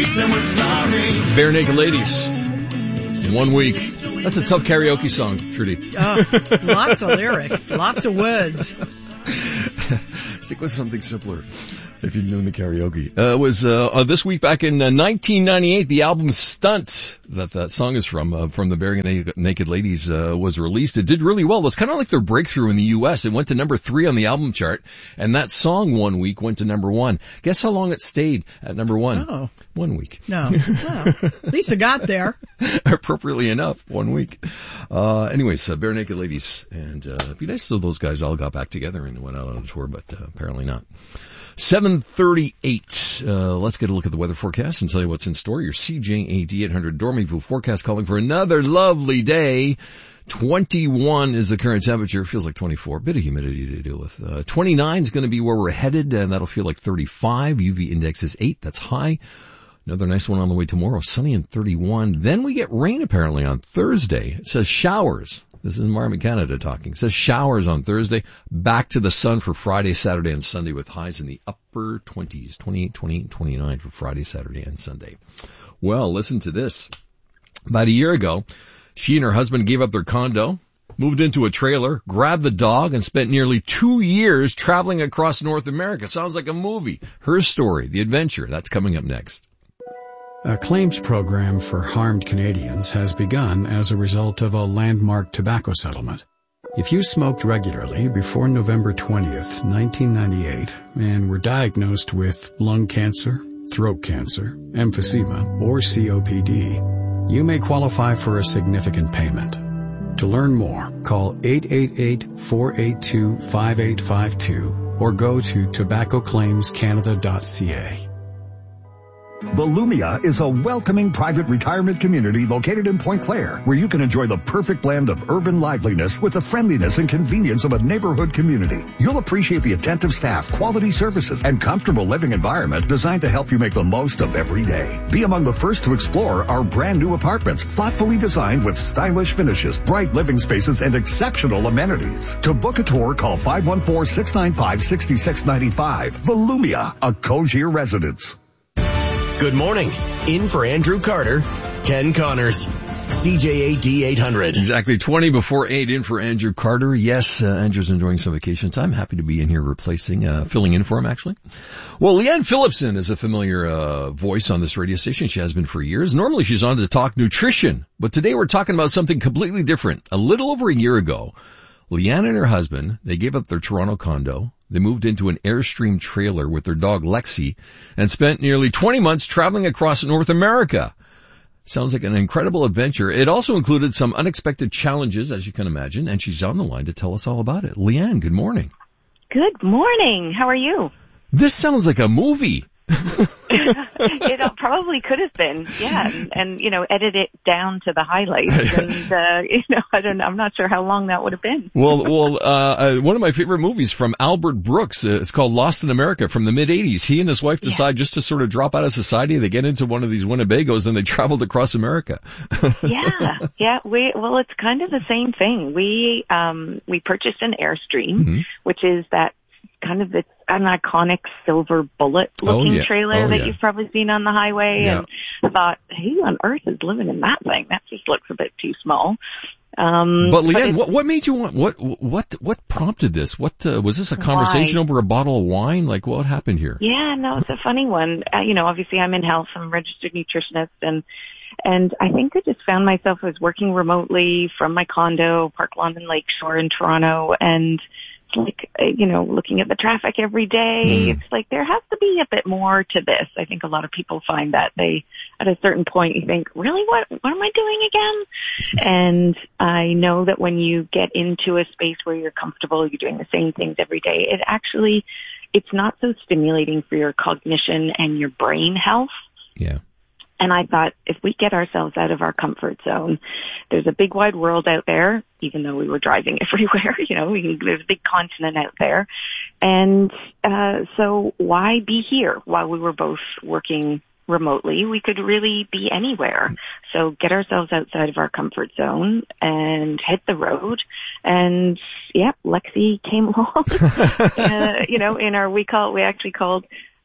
Bare Naked Ladies. 1 week. That's a tough karaoke song, Trudy. Oh, lots of lyrics, lots of words. Stick with something simpler if you're doing the karaoke. It was this week back in 1998, the album Stunt, that song is from the Bare Naked Ladies, was released. It did really well. It was kind of like their breakthrough in the U.S. It went to number 3 on the album chart, and that song 1 week went to number 1. Guess how long it stayed at number 1? Oh. 1 week. No. Oh. At least it got there. Appropriately enough, 1 week. Anyways, Bare Naked Ladies, and it'd be nice if those guys all got back together and went out on a tour, but apparently not. 7:38. Let's get a look at the weather forecast and tell you what's in store. Your CJAD 800 Dormez-vous forecast calling for another lovely day. 21 is the current temperature. It feels like 24. Bit of humidity to deal with. 29 is going to be where we're headed, and that'll feel like 35. UV index is 8. That's high. Another nice one on the way tomorrow. Sunny and 31. Then we get rain apparently on Thursday. It says showers. This is Environment Canada talking. It says showers on Thursday. Back to the sun for Friday, Saturday, and Sunday with highs in the upper 20s. 28, 28, 29 for Friday, Saturday, and Sunday. Well, listen to this. About a year ago, she and her husband gave up their condo, moved into a trailer, grabbed the dog, and spent nearly 2 years traveling across North America. Sounds like a movie. Her story, the adventure, that's coming up next. A claims program for harmed Canadians has begun as a result of a landmark tobacco settlement. If you smoked regularly before November 20th, 1998, and were diagnosed with lung cancer, throat cancer, emphysema, or COPD, you may qualify for a significant payment. To learn more, call 888-482-5852 or go to tobaccoclaimscanada.ca. Volumia is a welcoming private retirement community located in Point Claire, where you can enjoy the perfect blend of urban liveliness with the friendliness and convenience of a neighborhood community. You'll appreciate the attentive staff, quality services, and comfortable living environment designed to help you make the most of every day. Be among the first to explore our brand new apartments, thoughtfully designed with stylish finishes, bright living spaces, and exceptional amenities. To book a tour, call 514-695-6695. Volumia, a cozier residence. Good morning. In for Andrew Carter, Ken Connors, CJAD 800. Exactly 20 before 8 in for Andrew Carter. Yes, Andrew's enjoying some vacation time. Happy to be in here filling in for him actually. Well, Leanne Phillipson is a familiar voice on this radio station. She has been for years. Normally she's on to talk nutrition, but today we're talking about something completely different. A little over a year ago, Leanne and her husband, they gave up their Toronto condo. They moved into an Airstream trailer with their dog Lexi and spent nearly 20 months traveling across North America. Sounds like an incredible adventure. It also included some unexpected challenges, as you can imagine, and she's on the line to tell us all about it. Leanne, good morning. Good morning. How are you? This sounds like a movie. It probably could have been, yeah, and edit it down to the highlights, and I'm not sure how long that would have been. Well, one of my favorite movies from Albert Brooks, it's called Lost in America from the mid-'80s. He and his wife decide just to sort of drop out of society. They get into one of these Winnebagos and they traveled across America. Yeah. It's kind of the same thing. We purchased an Airstream, which is that kind of an iconic silver bullet looking trailer that you've probably seen on the highway, and thought, who on earth is living in that thing? That just looks a bit too small. But Leanne, what made you want, what prompted this? What, was this a conversation over a bottle of wine? Like, what happened here? Yeah, no, it's a funny one. Obviously I'm in health. I'm a registered nutritionist, and I think I just found myself as working remotely from my condo, Park London Lakeshore in Toronto, and like, looking at the traffic every day, it's like there has to be a bit more to this. I think a lot of people find that at a certain point, you think, really, what am I doing again? And I know that when you get into a space where you're comfortable, you're doing the same things every day, it's not so stimulating for your cognition and your brain health. Yeah. And I thought, if we get ourselves out of our comfort zone, there's a big wide world out there, even though we were driving everywhere, there's a big continent out there. And so why be here while we were both working remotely? We could really be anywhere. So get ourselves outside of our comfort zone and hit the road. And Lexi came along. We actually called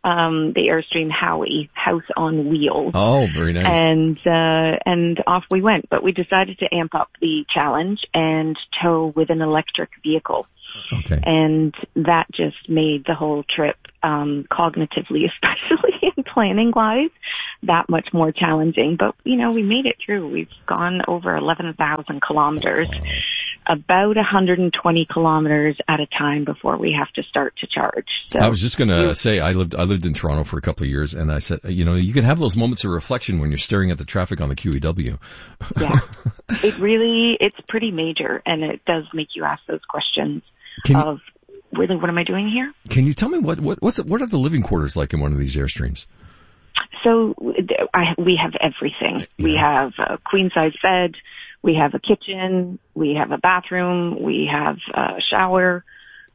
the Airstream Howie, House on Wheels. Oh, very nice. And off we went. But we decided to amp up the challenge and tow with an electric vehicle. Okay. And that just made the whole trip, cognitively, especially in planning-wise, that much more challenging. But, we made it through. We've gone over 11,000 kilometers, about 120 kilometers at a time before we have to start to charge. So I was just going to say, I lived in Toronto for a couple of years, and I said, you can have those moments of reflection when you're staring at the traffic on the QEW. Yeah. It's pretty major, and it does make you ask those questions of, really, what am I doing here? Can you tell me what are the living quarters like in one of these Airstreams? So we have everything. Yeah. We have a queen-size bed. We have a kitchen. We have a bathroom. We have a shower.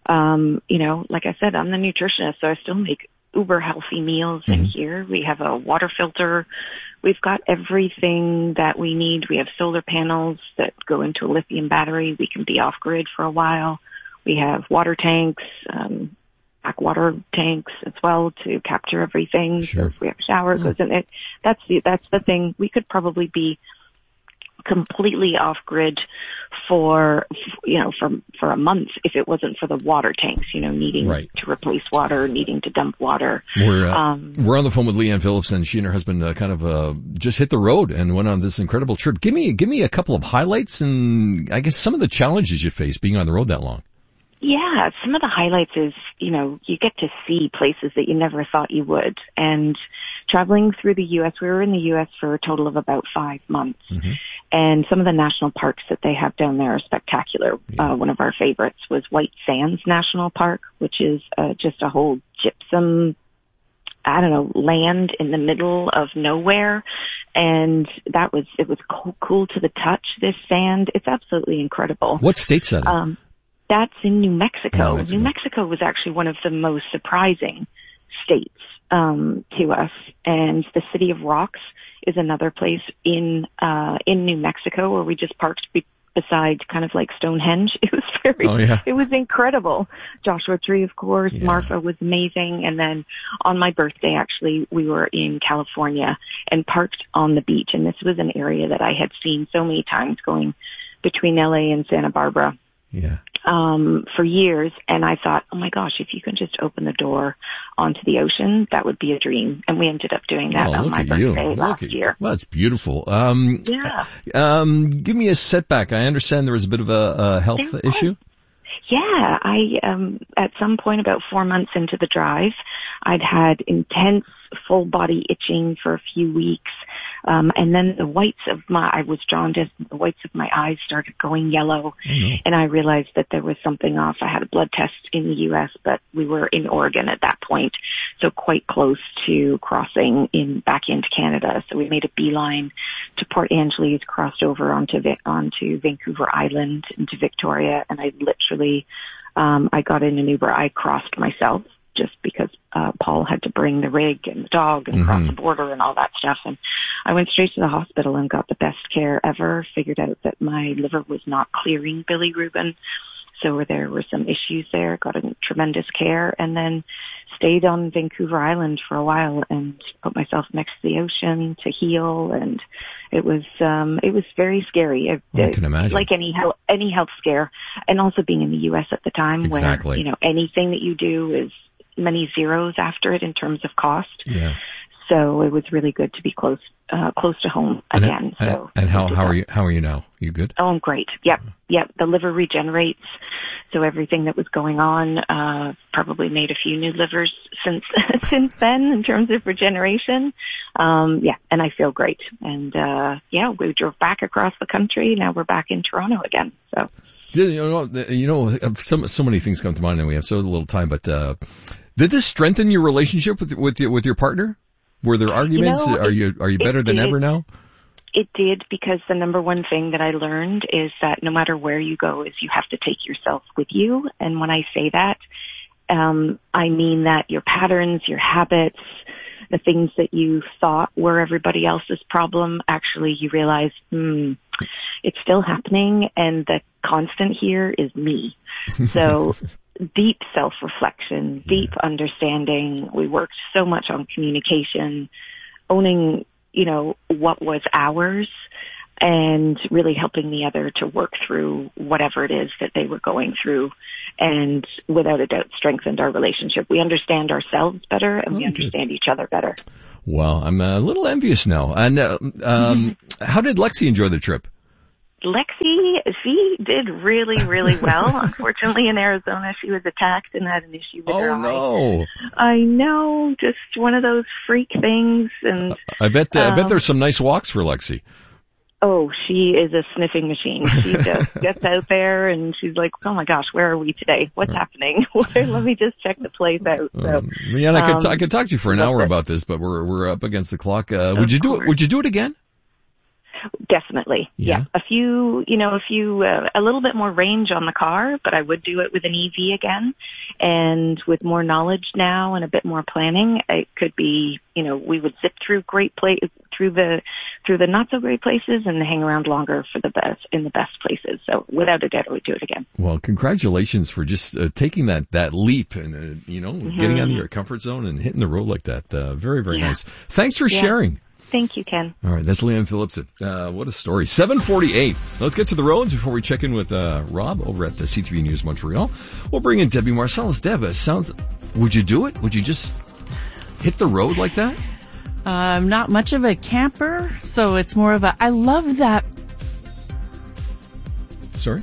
Like I said, I'm the nutritionist, so I still make uber healthy meals in here. We have a water filter. We've got everything that we need. We have solar panels that go into a lithium battery. We can be off-grid for a while. We have water tanks, back water tanks as well to capture everything. Sure. So if we have a shower, goes in it. That's the thing. We could probably be completely off-grid for a month if it wasn't for the water tanks, needing to replace water, needing to dump water. We're on the phone with Leanne Phillips, and she and her husband just hit the road and went on this incredible trip. Give me a couple of highlights and I guess some of the challenges you face being on the road that long. Yeah, some of the highlights is, you get to see places that you never thought you would. And traveling through the U.S., we were in the U.S. for a total of about 5 months. Mm-hmm. And some of the national parks that they have down there are spectacular. Yeah. One of our favorites was White Sands National Park, which is just a whole gypsum, land in the middle of nowhere. And it was cool to the touch, this sand. It's absolutely incredible. What state's that in? That's in New Mexico. New Mexico was actually one of the most surprising states to us. And the City of Rocks is another place in New Mexico where we just parked beside kind of like Stonehenge. It was it was incredible. Joshua Tree, of course. Yeah. Marfa was amazing. And then on my birthday, actually, we were in California and parked on the beach. And this was an area that I had seen so many times going between LA and Santa Barbara. Yeah. For years, and I thought, oh my gosh, if you can just open the door onto the ocean, that would be a dream. And we ended up doing that on my birthday last year. Well, that's beautiful. Give me a setback. I understand there was a bit of a health issue. Yeah, I at some point about 4 months into the drive, I'd had intense full body itching for a few weeks. And then I was jaundiced, the whites of my eyes started going yellow. Mm-hmm. And I realized that there was something off. I had a blood test in the U.S., but we were in Oregon at that point, so quite close to crossing back into Canada. So we made a beeline to Port Angeles, crossed over onto Vancouver Island, into Victoria, and I literally, I got in an Uber. I crossed myself, just because Paul had to bring the rig and the dog and cross the border and all that stuff. And I went straight to the hospital and got the best care ever, figured out that my liver was not clearing bilirubin. So there were some issues there, got a tremendous care, and then stayed on Vancouver Island for a while and put myself next to the ocean to heal. And it was very scary. I can imagine. Like any health scare. And also being in the U.S. at the time where, anything that you do is many zeros after it in terms of cost. Yeah. So it was really good to be close to home again. And how are you now? You good? Oh, I'm great. Yep. The liver regenerates. So everything that was going on, probably made a few new livers since then in terms of regeneration. And I feel great. And, we drove back across the country. Now we're back in Toronto again. So. So many things come to mind and we have so little time, but, did this strengthen your relationship with your partner? Were there arguments? Are you better than ever now? It did, because the number one thing that I learned is that no matter where you go, is you have to take yourself with you. And when I say that, I mean that your patterns, your habits, the things that you thought were everybody else's problem, actually you realize, it's still happening, and the constant here is me. So deep self-reflection, deep understanding. We worked so much on communication, owning, what was ours, and really helping the other to work through whatever it is that they were going through, and without a doubt strengthened our relationship. We understand ourselves better, and we understand each other better. Well, I'm a little envious now. And how did Lexi enjoy the trip? Lexi, she did really, really well. Unfortunately, in Arizona, she was attacked and had an issue with her eye. Oh, no. I know, just one of those freak things. And I bet there's some nice walks for Lexi. Oh, she is a sniffing machine. She just gets out there and she's like, oh my gosh, where are we today? What's happening? Let me just check the place out. So, Leanne, I could talk to you for an hour about this, but we're up against the clock. Would you do it again? Definitely. Yeah. A little bit more range on the car, but I would do it with an EV again. And with more knowledge now and a bit more planning, it could be, we would zip through through the not so great places and hang around longer for the best places. So without a doubt, I would do it again. Well, congratulations for just taking that leap and, getting out of your comfort zone and hitting the road like that. Very, very nice. Thanks for sharing. Thank you, Ken. All right, that's Leanne Phillips. What a story. 7:48. Let's get to the roads before we check in with Rob over at the CTV News Montreal. We'll bring in Debbie Marcellus. Deb, would you do it? Would you just hit the road like that? I'm not much of a camper, so it's more of I love that. Sorry?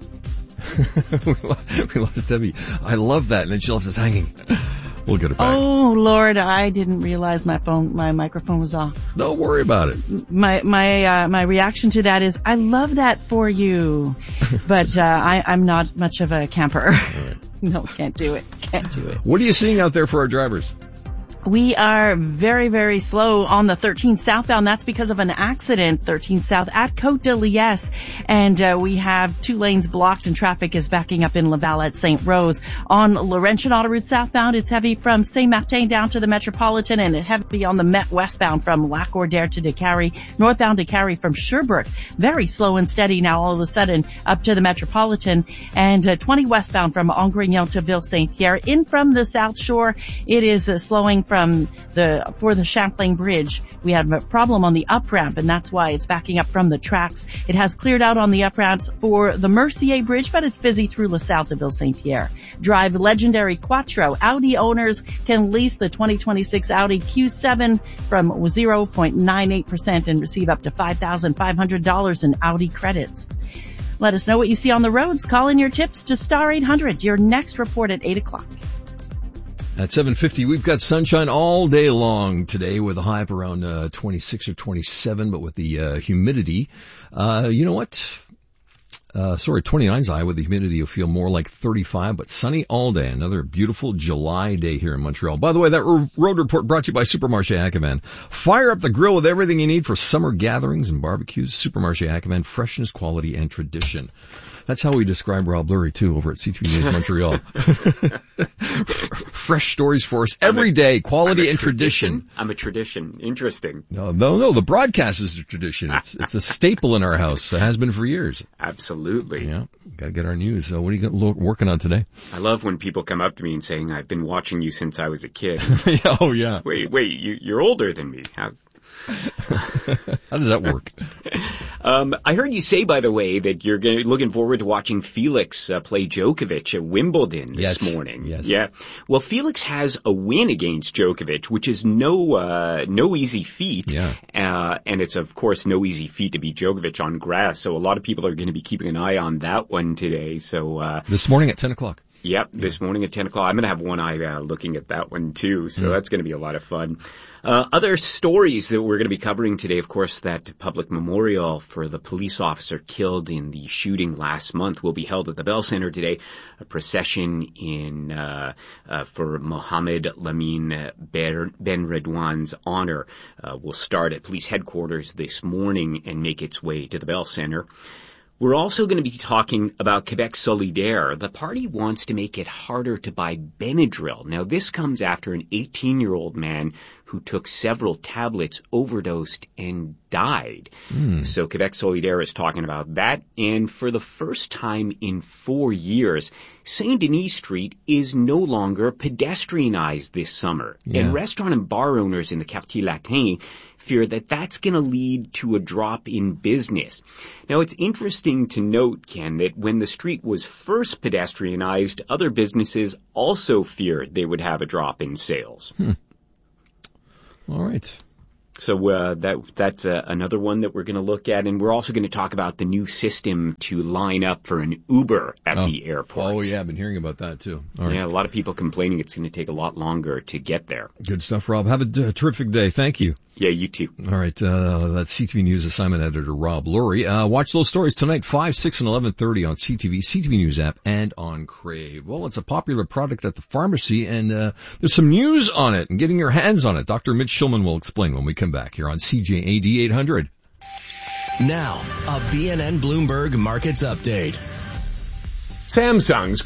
we lost Debbie. I love that, and then she left us hanging. We'll get it back. Oh Lord, I didn't realize my microphone was off. Don't worry about it. My reaction to that is, I love that for you, but I'm not much of a camper. Right. No, can't do it. What are you seeing out there for our drivers? We are very, very slow on the 13 southbound. That's because of an accident, 13 south at Côte de Liesse. And we have 2 lanes blocked and traffic is backing up in Laval at St. Rose. On Laurentian Autoroute southbound, it's heavy from Saint-Martin down to the Metropolitan, and it's heavy on the Met westbound from Lac-Ordère to Décarie. Northbound Décarie from Sherbrooke, very slow and steady now all of a sudden up to the Metropolitan. And 20 westbound from Angrignon to Ville-Saint-Pierre. In from the South Shore, it is slowing for the Champlain Bridge. We have a problem on the up ramp, and that's why it's backing up from the tracks. It has cleared out on the up ramps for the Mercier Bridge, but it's busy through LaSalle to Ville-Saint-Pierre. Drive legendary Quattro. Audi owners can lease the 2026 Audi Q7 from 0.98% and receive up to $5,500 in Audi credits. Let us know what you see on the roads. Call in your tips to Star 800. Your next report at 8 o'clock. At 7:50, we've got sunshine all day long today with a high up around 26 or 27, but with the humidity, you know what? 29's high. With the humidity, you'll feel more like 35, but sunny all day. Another beautiful July day here in Montreal. By the way, that road report brought to you by Supermarché Ackerman. Fire up the grill with everything you need for summer gatherings and barbecues. Supermarché Ackerman, freshness, quality, and tradition. That's how we describe Rob Lurie, too, over at C2 News Montreal. Fresh stories for us every day, quality and tradition. I'm a tradition. Interesting. No, the broadcast is a tradition. It's a staple in our house. It has been for years. Absolutely. Yeah, got to get our news. So what are you working on today? I love when people come up to me and saying, I've been watching you since I was a kid. Oh, yeah. Wait, you're older than me. How does that work? I heard you say, by the way, that you're looking forward to watching Felix play Djokovic at Wimbledon this morning. Yes. Yeah. Well, Felix has a win against Djokovic, which is no easy feat. Yeah. And it's, of course, no easy feat to beat Djokovic on grass. So a lot of people are going to be keeping an eye on that one today. So this morning at 10 o'clock. Yep, this morning at 10 o'clock. I'm going to have one eye looking at that one, too, so that's going to be a lot of fun. Other stories that we're going to be covering today, of course, that public memorial for the police officer killed in the shooting last month will be held at the Bell Center today. A procession for Mohammed Lamin Ben Redouan's honor will start at police headquarters this morning and make its way to the Bell Center. We're also going to be talking about Quebec Solidaire. The party wants to make it harder to buy Benadryl. Now, this comes after an 18-year-old man who took several tablets, overdosed, and died. So Quebec Solidaire is talking about that. And for the first time in 4 years, Saint Denis Street is no longer pedestrianized this summer. And restaurant and bar owners in the Quartier Latin fear that that's going to lead to a drop in business. Now, it's interesting to note, Ken, that when the street was first pedestrianized, other businesses also feared they would have a drop in sales. All right. So that's another one that we're going to look at. And we're also going to talk about the new system to line up for an Uber at the airport. Oh, yeah, I've been hearing about that, too. All right. Yeah, a lot of people complaining it's going to take a lot longer to get there. Good stuff, Rob. Have a terrific day. Thank you. Yeah, you too. All right, that's CTV News assignment editor Rob Lurie. Watch those stories tonight, 5, 6, and 11:30 on CTV News app, and on Crave. Well, it's a popular product at the pharmacy, and there's some news on it and getting your hands on it. Dr. Mitch Shulman will explain when we come back here on CJAD 800. Now, a BNN Bloomberg Markets Update. Samsung's